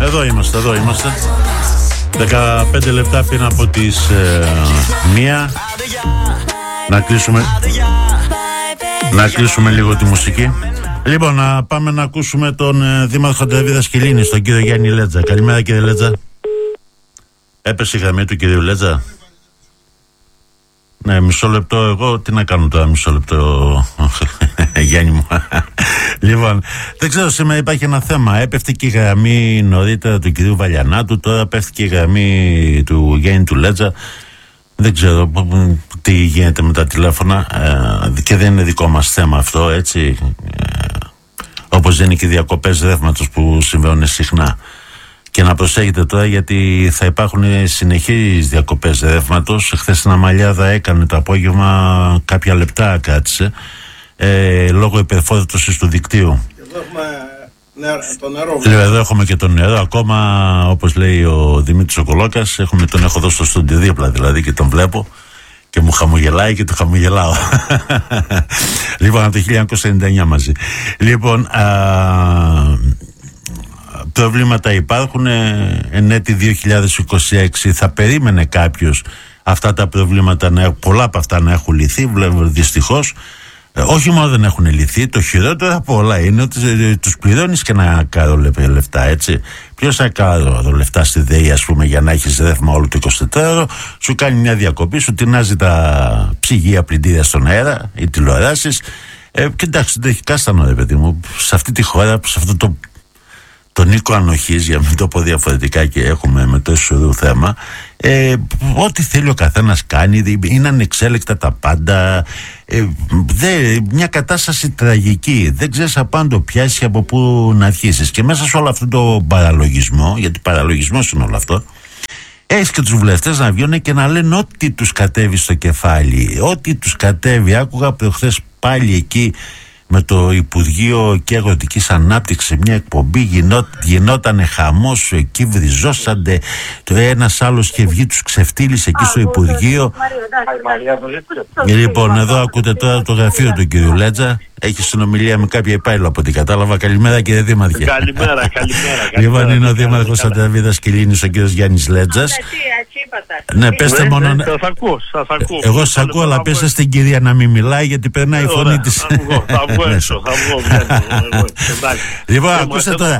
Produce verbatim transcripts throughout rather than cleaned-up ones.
εδώ είμαστε, εδώ είμαστε. δεκαπέντε λεπτά πριν από τις ε, μία. Να κλείσουμε Να κλείσουμε λίγο τη μουσική. Λοιπόν, να πάμε να ακούσουμε τον ε, Δήμαρχο Νταβίδα Δασκελίνη, τον κύριο Γιάννη Λέτζα. Καλημέρα, κύριε Λέτζα. Έπεσε η γραμμή του κυρίου Λέτζα. Ναι, μισό λεπτό. Εγώ τι να κάνω τώρα, μισό λεπτό, Γιάννη μου. Λοιπόν, δεν ξέρω, σήμερα υπάρχει ένα θέμα. Έπεφτε και η γραμμή νωρίτερα του κυρίου Βαλιανάτου, τώρα πέφτει και η γραμμή του Γιάννη του Λέτζα. Δεν ξέρω τι γίνεται με τα τηλέφωνα, ε, και δεν είναι δικό μας θέμα αυτό, έτσι. Ε, όπως δεν είναι και οι διακοπές ρεύματος που συμβαίνουν συχνά. Και να προσέχετε τώρα, γιατί θα υπάρχουν συνεχείς διακοπές ρεύματος. Χθες στην Αμαλιάδα έκανε το απόγευμα, κάποια λεπτά κράτησε, ε, λόγω υπερφόρτωσης του δικτύου. Εδώ έχουμε νερό, το νερό. Λέω, εδώ έχουμε και το νερό. Ακόμα, όπως λέει ο Δημήτρης ο Κολόκας, έχουμε, τον έχω δώσει στο στούντιο δίπλα δηλαδή και τον βλέπω και μου χαμογελάει και του χαμογελάω. Λοιπόν, από το χίλια εννιακόσια ενενήντα εννιά μαζί. Λοιπόν, α, προβλήματα υπάρχουν. Εν έτη δύο χιλιάδες είκοσι έξι θα περίμενε κάποιος αυτά τα προβλήματα, να, πολλά από αυτά να έχουν λυθεί. Βλέπω δυστυχώς. Όχι μόνο δεν έχουν λυθεί, το χειρότερο από όλα είναι ότι τους πληρώνεις και ένα κάρο λεφτά, έτσι. Ποιος θα κάρο λεφτά στη ΔΕΗ, ας πούμε, για να έχεις ρεύμα όλο το εικοσιτετράωρο, σου κάνει μια διακοπή, σου τεινάζει τα ψυγεία πλυντήρια στον αέρα, οι τηλεοράσεις. Ε, και εντάξει, δεν έχει κάστανο, ρε παιδί μου, σε αυτή τη χώρα, σε αυτό το τον οίκο ανοχής, για να μην το πω διαφορετικά και έχουμε με τόσο σωρού θέμα, ε, ό,τι θέλει ο καθένας κάνει, είναι ανεξέλεκτα τα πάντα, ε, δε, μια κατάσταση τραγική, δεν ξέρεις από αν το πιάσει, από πού να αρχίσεις. Και μέσα σε όλο αυτό το παραλογισμό, γιατί παραλογισμός είναι όλο αυτό, έχεις και τους βουλευτές να βγαίνουν και να λένε ό,τι τους κατέβει στο κεφάλι, ό,τι τους κατέβει. Άκουγα προχθές πάλι εκεί με το Υπουργείο και Αγροτικής Ανάπτυξης μια εκπομπή, γινό, γινότανε χαμός, εκεί βριζώσαντε, το ένας άλλος είχε βγει, τους ξεφτύλισε εκεί στο Υπουργείο. Λοιπόν, εδώ ακούτε τώρα το γραφείο του κύριου Λέτζα. Έχει συνομιλία με κάποια υπάλληλο από ό,τι κατάλαβα. Καλημέρα, κύριε Δήμαρχε. Καλημέρα, καλημέρα. Λοιπόν, είναι ο Δήμαρχος Νταβίδα Δασκελίνης, ο κύριος Γιάννης Λέτζας. Ναι, πέστε μόνο. Σας ακούω, σας ακούω. Εγώ σας ακούω, αλλά πέστε στην κυρία να μην μιλάει, γιατί περνάει η φωνή της. Θα βγω έξω, θα βγω. Λοιπόν, ακούστε τώρα.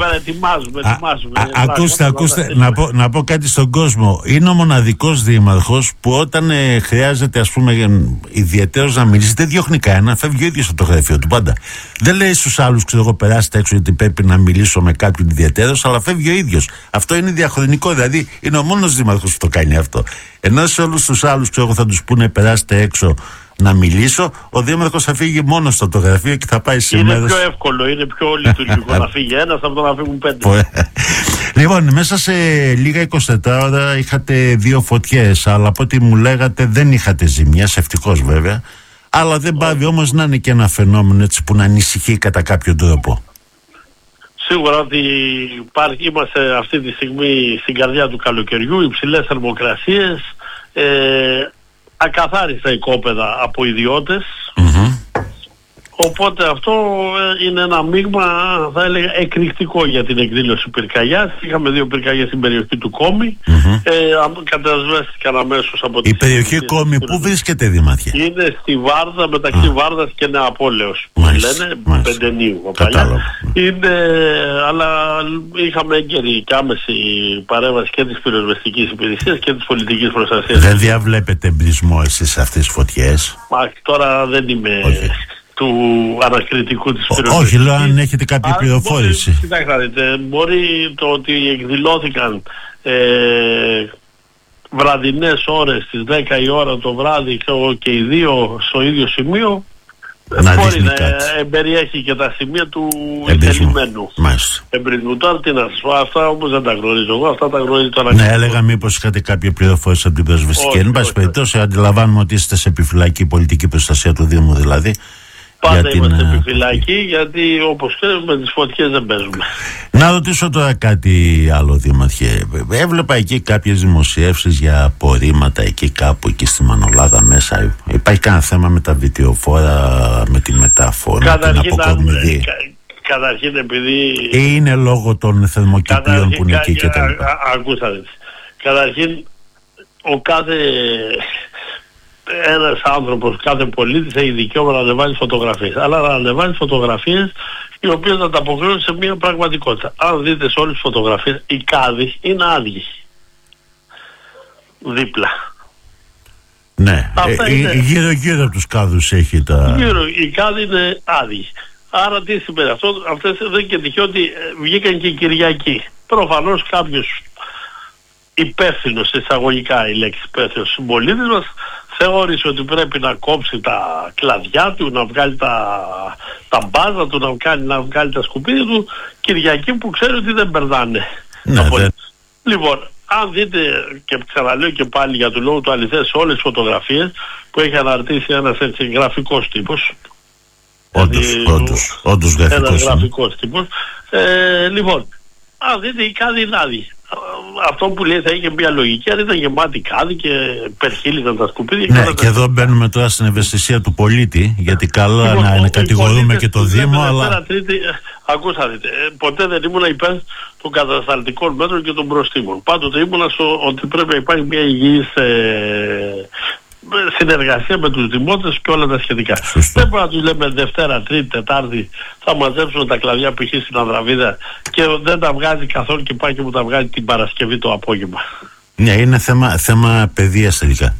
Ακούστε, ακούστε, να πω κάτι στον κόσμο. Είναι ο μοναδικός δήμαρχος που όταν χρειάζεται, ας πούμε, ιδιαίτερος να μιλήσει, δεν διώχνει κανένα, φεύγει ο ίδιος από το γραφείο του πάντα. Δεν λέει στους άλλους, ξέρω εγώ, περάστε έξω γιατί πρέπει να μιλήσω με κάποιον ιδιαίτερος, αλλά φεύγει ο ίδιος. Αυτό είναι διαχρονικό, δηλαδή είναι ο μόνος δήμαρχος που το κάνει αυτό. Ενώ σε όλους τους άλλους, ξέρω εγώ, θα τους πούνε περάστε έξω να μιλήσω, ο δήμαρχος θα φύγει μόνος στο το γραφείο και θα πάει σε είναι μέρες. Είναι πιο εύκολο, είναι πιο λειτουργικό να φύγει ένας από το να φύγουν πέντε. Λοιπόν, μέσα σε λίγα εικοσιτέσσερα ώρα είχατε δύο φωτιές, αλλά από ό,τι μου λέγατε δεν είχατε ζημιές, ευτυχώς βέβαια. Αλλά δεν πάβει όμως να είναι και ένα φαινόμενο έτσι που να ανησυχεί κατά κάποιο τρόπο. Σίγουρα ότι υπάρχει, είμαστε αυτή τη στιγμή στην καρδιά του καλοκαιριού, υψηλές θερμοκρασίες, ε, ακαθάριστα οικόπεδα από ιδιώτες. Mm-hmm. Οπότε αυτό είναι ένα μείγμα, θα έλεγα, εκρηκτικό για την εκδήλωση πυρκαγιάς. Είχαμε δύο πυρκαγιές στην περιοχή του Κόμη. Mm-hmm. Ε, κατασβέστηκαν αμέσως από τις... Η περιοχή Κόμη πού βρίσκεται, Δήμαρχε? Είναι στη Βάρδα, μεταξύ ah. Βάρδας και Νεαπόλεως, που μάλιστα, λένε, μάλιστα. Πεντενίου. Είναι, αλλά είχαμε έγκαιρη και άμεση παρέμβαση και της πυροσβεστικής υπηρεσίας και της πολιτικής προστασίας. Δεν διαβλέπετε εμπρισμό εσείς σε αυτές τις φωτιές? Μα τώρα δεν είμαι... Okay. του ανακριτικού της πυροσβεστικής. Όχι, λέω αν έχετε κάποια πληροφόρηση. Κοιτάξτε, μπορεί το ότι εκδηλώθηκαν ε, βραδινές ώρες στις δέκα η ώρα το βράδυ και οι δύο στο ίδιο σημείο, να μπορεί να ε, περιέχει και τα σημεία του ηθελημένου εμπρισμού. Τώρα τι να σας πω, αυτά όμως δεν τα γνωρίζω εγώ, αυτά τα γνωρίζω τώρα. Ναι, έλεγα μήπως είχατε κάποια πληροφόρηση από την πυροσβεστική. Εν πάση περιπτώσει, αντιλαμβάνουμε ότι είστε σε επιφυλακή πολιτική προστασία του Δήμου δηλαδή. Πάντα την... είμαστε επιφυλακοί, γιατί όπως ξέρουμε με τις φωτιές δεν παίζουμε. Να ρωτήσω τώρα κάτι άλλο, Δήμαρχε. Έβλεπα εκεί κάποιες δημοσιεύσεις για απορρίμματα εκεί κάπου εκεί στη Μανολάδα μέσα. Υπάρχει κανένα θέμα με τα βιτιοφόρα, με τη μεταφορά, την αποκομιδή? καταρχήν επειδή... Ή είναι λόγω των θερμοκηπίων που είναι εκεί και τα λοιπά? Ακούσατε. Καταρχήν, ο κάθε... ένας άνθρωπος, κάθε πολίτης έχει δικαίωμα να ανεβάζει φωτογραφίες. Αλλά να ανεβάζει φωτογραφίες οι οποίες να ανταποκρίνουν σε μια πραγματικότητα. Αν δείτε σε όλες τις φωτογραφίες, οι κάδοι είναι άδειοι. Δίπλα. Ναι, ε, είναι... γύρω γύρω από τους κάδους έχει τα... Γύρω, οι κάδοι είναι άδειοι. Άρα τι σημαίνει αυτό? Αυτές δεν και τυχαίο ότι βγήκαν και οι Κυριακοί. Προφανώς κάποιος υπεύθυνος, εισαγωγικά η λέξη υπεύθυνος συμπολίτης μας, θεώρησε ότι πρέπει να κόψει τα κλαδιά του, να βγάλει τα, τα μπάζα του, να βγάλει, να βγάλει τα σκουπίδια του, Κυριακοί που ξέρει ότι δεν περνάνε. Ναι, δεν... Λοιπόν, αν δείτε, και ξαναλέω και πάλι για του λόγου του αληθές, σε όλες τις φωτογραφίες που έχει αναρτήσει ένας έτσι γραφικός τύπος, όντως, δηλαδή, όντως, όντως γραφικός, ένας γραφικός τύπος, ε, λοιπόν, αν δείτε οι κάδοι είναι άδειοι. Αυτό που λέει θα είχε μια λογική, αν ήταν γεμάτη κάδι και περχύλιζαν τα σκουπίδια. Ναι, και, και εδώ μπαίνουμε τώρα στην ευαισθησία του πολίτη, γιατί καλά λοιπόν, να είναι κατηγορούμε και το Δήμο, αλλά... Τρίτη, ακούσατε, ποτέ δεν ήμουν υπέρ των κατασταλτικών μέτρων και των προστήμων. Πάντοτε ήμουν στο ότι πρέπει να υπάρχει μια υγιής ε, συνεργασία με τους δημότες και όλα τα σχετικά. Σωστό. Δεν μπορούμε να τους λέμε Δευτέρα, Τρίτη, Τετάρτη θα μαζέψουν τα κλαδιά που έχει στην Ανδραβίδα και δεν τα βγάζει καθόλου και πάει και μου τα βγάζει την Παρασκευή το απόγευμα. Ναι, είναι θέμα, θέμα παιδείας τελικά.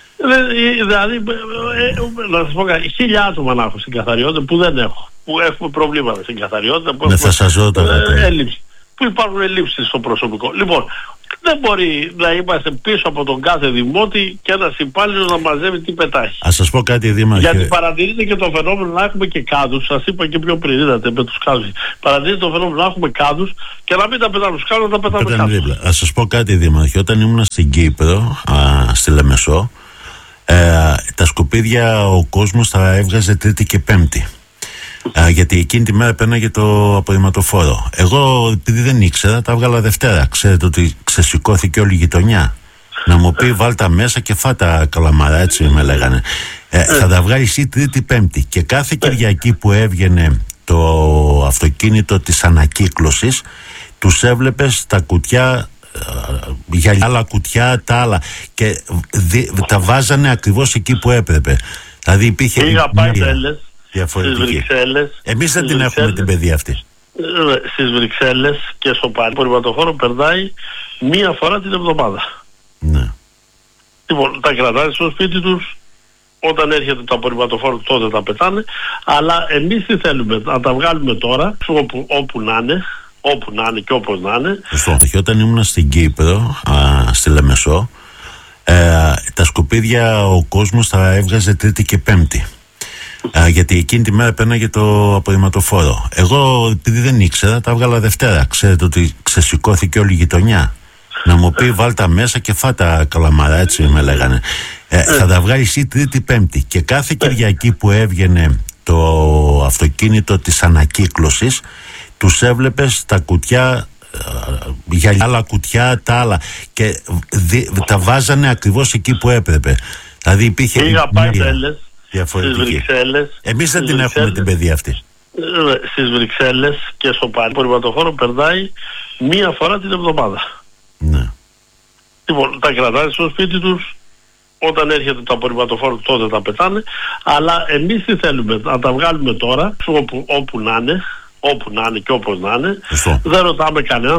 Δηλαδή, ε, να σας πω κάτι, χίλια άτομα να έχω στην καθαριότητα που δεν έχω. Που έχουμε προβλήματα στην καθαριότητα. Που ναι, έχουμε, θα σας δω τώρα. ε, έλλειψη, που υπάρχουν ελλείψεις στο προσωπικό. Λοιπόν, δεν μπορεί να είμαστε πίσω από τον κάθε δημότη και ένας υπάλληλος να μαζεύει τι πετάχει. Ας σας πω κάτι, Δήμαρχε. Γιατί παρατηρείτε και το φαινόμενο να έχουμε και κάδους. Σας είπα και πιο πριν, είδατε με τους κάδους. Παρατηρείτε το φαινόμενο να έχουμε κάδους και να μην τα πετάμε στους κάδους, να τα πετάμε κάτω. Ας σας πω κάτι, Δήμαρχε. Όταν ήμουν στην Κύπρο, α, στη Λεμεσό, ε, τα σκουπίδια ο κόσμος τα έβγαζε Τρίτη και Πέμπτη. Α, γιατί εκείνη τη μέρα πέρναγε το απορριμματοφόρο. Εγώ, επειδή δεν ήξερα, τα έβγαλα Δευτέρα. Ξέρετε ότι ξεσηκώθηκε όλη η γειτονιά. Να μου πει βάλτα μέσα και φάτα καλαμάρα, έτσι με λέγανε. Ε, θα τα βγάλει εσύ Τρίτη Πέμπτη. Και κάθε Κυριακή που έβγαινε το αυτοκίνητο της ανακύκλωσης, τους έβλεπες τα κουτιά, για άλλα κουτιά, τα άλλα. Και δι, τα βάζανε ακριβώς εκεί που έπρεπε. Δηλαδή υπήρχε... Είχα πάει Βρυξέλλες. Εμείς δεν την έχουμε την παιδεία αυτή. Στις Βρυξέλλες και στο απορριμματοφόρο περνάει μία φορά την εβδομάδα. Ναι. Λοιπόν, τα κρατάνε στο σπίτι τους. Όταν έρχεται το απορριμματοφόρο τότε τα πετάνε. Αλλά εμείς τι θέλουμε? Να τα βγάλουμε τώρα όπου, όπου να είναι. Όπου να είναι και όπως να είναι. Σωστό. Και όταν ήμουν στην Κύπρο, α, στη Λεμεσό, ε, τα σκουπίδια ο κόσμος τα έβγαζε Τρίτη και Πέμπτη. Α, γιατί εκείνη τη μέρα πέρναγε το απορριμματοφόρο. Εγώ, επειδή δεν ήξερα, τα έβγαλα Δευτέρα. Ξέρετε ότι ξεσηκώθηκε όλη η γειτονιά. Να μου πει βάλτα μέσα και φάτα καλαμάρα, έτσι με λέγανε. Ε, θα τα βγάλει εσύ Τρίτη Πέμπτη. Και κάθε Κυριακή που έβγαινε το αυτοκίνητο της ανακύκλωσης, τους έβλεπες τα κουτιά, για άλλα κουτιά, τα άλλα. Και δι, τα βάζανε ακριβώς εκεί που έπρεπε. Δηλαδή υπήρχε... Είχα πάει Βρυξέλλες. Εμείς δεν την έχουμε την παιδεία αυτή. Στις Βρυξέλλες και στο απορριμματοφόρο περνάει μία φορά την εβδομάδα. Ναι. Λοιπόν, τα κρατάνε στο σπίτι τους. Όταν έρχεται το απορριμματοφόρο τότε τα πετάνε. Αλλά εμείς τι θέλουμε? Να τα βγάλουμε τώρα όπου, όπου να είναι. Όπου να είναι και όπως να είναι. Σωστό. Δεν ρωτάμε κανέναν.